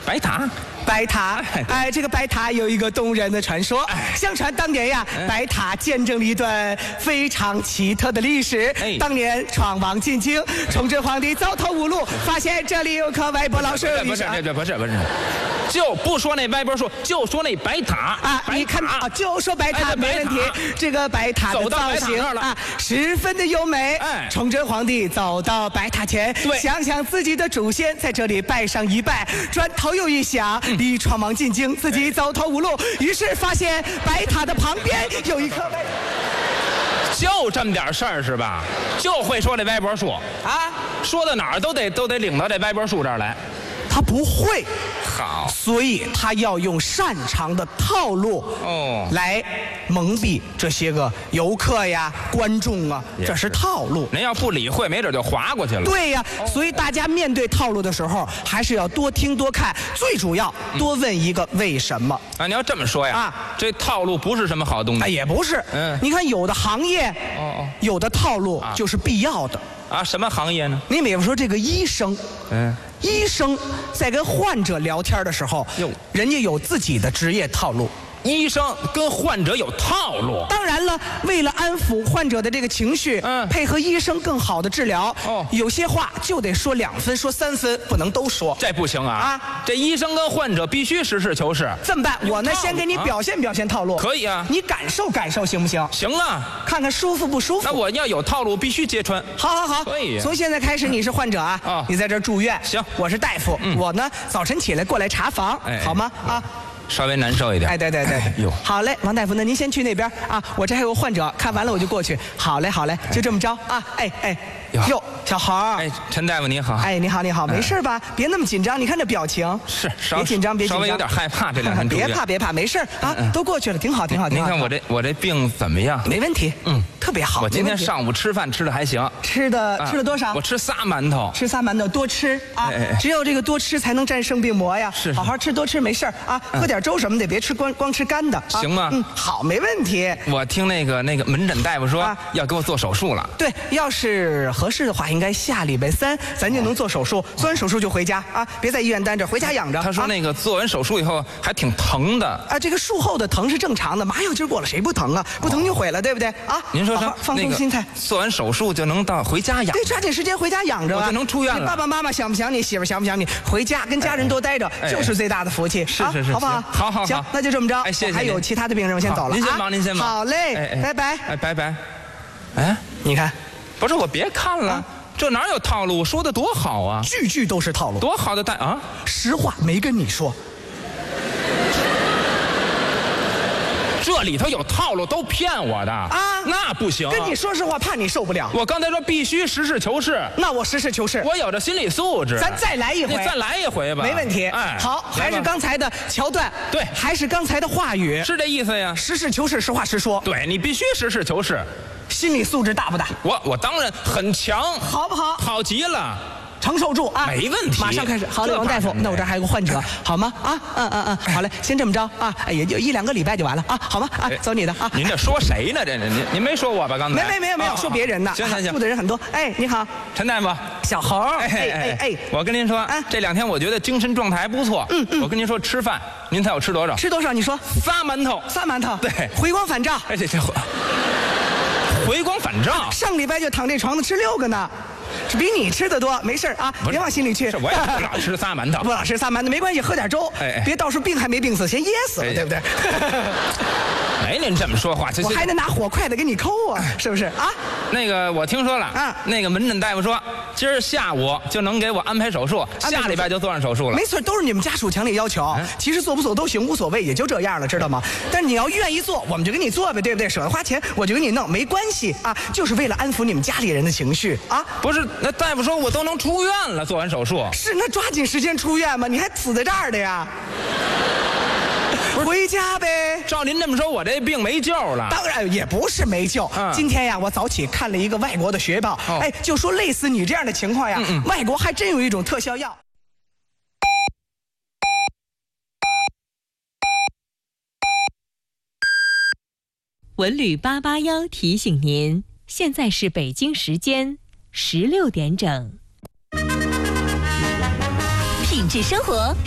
白塔。 白塔，哎，这个白塔有一个动人的传说。相传当年呀，白塔见证了一段非常奇特的历史。当年闯王进京，崇祯皇帝走投无路，发现这里有棵歪脖老树。 不是，就不说那歪脖树，就说那白塔啊！你看啊，就说白塔没问题。这个白塔的造型啊，十分的优美。崇祯皇帝走到白塔前，想想自己的祖先在这里拜上一拜，转头又一想。离闯王进京，自己走投无路，于是发现白塔的旁边有一棵歪。 就这么点事儿是吧？就会说这歪脖树啊，说到哪儿都得领到这歪脖树这儿来。 他不会， 好， 所以他要用擅长的套路来蒙蔽这些个游客呀、观众啊，这是套路。 您要不理会，没准就划过去了。 对呀，所以大家面对套路的时候，还是要多听多看，最主要多问一个为什么啊！你要这么说呀，这套路不是什么好东西。 也不是，你看有的行业，有的套路就是必要的。 啊，什么行业呢？ 你比如说这个医生，医生在跟患者聊天的时候，人家有自己的职业套路。 医生跟患者有套路。 当然了，为了安抚患者的这个情绪，配合医生更好的治疗，有些话就得说2分，说3分，不能都说。 这不行啊！这医生跟患者必须实事求是。 这么办？我呢，先给你表现表现套路。 可以啊， 你感受感受行不行？ 行啊， 看看舒服不舒服。 那我要有套路，必须揭穿。 好， 可以。 从现在开始，你是患者啊，你在这儿住院。 行， 我是大夫，我呢早晨起来过来查房，好吗？啊。 稍微难受一点。 对。 哟， 好嘞，王大夫，那您先去那边啊，我这还有患者，看完了我就过去。好嘞，就这么着啊。哟，小豪。 陈大夫你好。 你好，没事吧？别那么紧张，你看这表情。 是， 别紧张， 稍微有点害怕这2天住院。 别怕，没事啊，都过去了，挺好。 您看我这病怎么样？ 没问题，特别好。 我今天上午吃饭吃的还行。 吃了多少？ 我吃仨馒头。 吃仨馒头，多吃啊！只有这个多吃才能战胜病魔呀。 是， 好好吃，多吃没事啊。喝点粥什么的，别吃光吃干的。 行吗？ 好，没问题。 我听那个门诊大夫说要给我做手术了。 对，要是合适的话，应该下礼拜3咱就能做手术。做完手术就回家啊，别在医院待着，回家养着。 他说那个做完手术以后还挺疼的啊，这个术后的疼是正常的，麻药劲过了谁不疼啊？不疼就毁了，对不对啊？ 您说放松心态， 做完手术就能到回家养。 对，抓紧时间回家养着吧， 我就能出院了。 爸爸妈妈想不想你？媳妇想不想你？回家跟家人多待着，就是最大的福气。 是， 好不好？ 好， 行，那就这么着。 谢谢。 还有其他的病人，我先走了。 您先忙。 好嘞，拜拜。 拜拜。 你看， 不是我别看了。这哪有套路？说的多好啊！ 句都是套路， 多好的实话没跟你说， 这里头有套路，都骗我的啊！那不行， 跟你说实话，怕你受不了。 我刚才说必须实事求是， 那我实事求是， 我有着心理素质。 咱再来一回， 你再来一回吧， 没问题。好，还是刚才的桥段， 对， 还是刚才的话语， 是这意思呀。 实事求是，实话实说， 对你必须实事求是。 心理素质大不大？ 我当然很强， 好不好？ 好极了， 承受住啊， 没问题。 马上开始。好嘞，王大夫，那我这还有个患者，好吗？好嘞，先这么着啊，也就1-2个礼拜就完了啊，好吗？走你的啊。 您这说谁呢？您没说我吧？刚才没有，说别人呢。 行， 住的人很多。你好， 陈大夫， 小猴。 我跟您说，这2天我觉得精神状态还不错。我跟您说，吃饭，您猜我吃多少？ 吃多少？你说。 仨馒头。对， 回光返照。 这回光返照。 上礼拜就躺这床子吃6个呢。是比你吃的多，没事啊，别往心里去。 我也不老吃仨馒头， 不老吃仨馒头没关系，喝点粥，别到时候病还没病死，先噎死了，对不对？ 没您这么说话， 我还得拿火筷子给你抠啊，是不是啊？ 那个我听说了啊，那个门诊大夫说，今儿下午就能给我安排手术，下礼拜就做上手术了。 没错，都是你们家属强烈要求，其实做不做都行，无所谓，也就这样了，知道吗？但是你要愿意做，我们就给你做呗，对不对？舍得花钱，我就给你弄，没关系啊，就是为了安抚你们家里人的情绪啊。 不是，那大夫说我都能出院了，做完手术。 是，那抓紧时间出院嘛，你还死在这儿的呀？回家呗。 照您这么说，我这病没救了。 当然也不是没救。今天呀，我早起看了一个外国的学报，就说类似你这样的情况呀，外国还真有一种特效药。 文旅881提醒您，现在是北京时间16点整。品质生活。